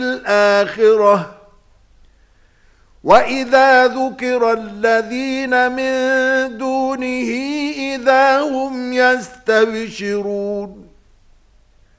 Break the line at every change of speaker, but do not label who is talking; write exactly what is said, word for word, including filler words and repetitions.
الآخرة وإذا ذكر الذين من دونه إذا هم يستبشرون